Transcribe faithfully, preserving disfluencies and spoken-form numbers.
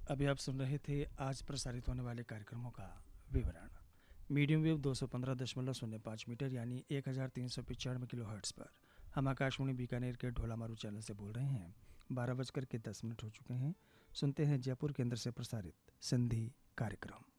अभी आप सुन रहे थे आज प्रसारित होने वाले कार्यक्रमों का विवरण। मीडियम वेव दो सौ पंद्रह दशमलव शून्य पाँच मीटर यानी एक हज़ार तीन सौ पचानवे किलो हर्ट्स पर हम आकाशवाणी बीकानेर के ढोलामारू चैनल से बोल रहे हैं। बारह बजकर के दस मिनट हो चुके हैं। सुनते हैं जयपुर केंद्र से प्रसारित सिंधी कार्यक्रम।